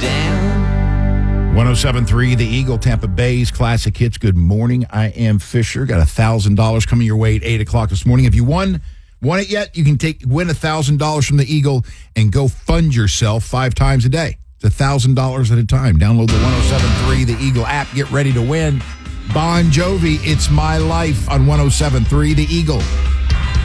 down. 107.3 The Eagle, Tampa Bay's classic hits. Good morning. I am Fisher. Got $1,000 coming your way at 8 o'clock this morning. If you won it yet, you can win $1,000 from the Eagle and go fund yourself 5 times a day. It's $1,000 at a time. Download the 107.3 The Eagle app. Get ready to win. Bon Jovi, It's My Life on 107.3 The Eagle.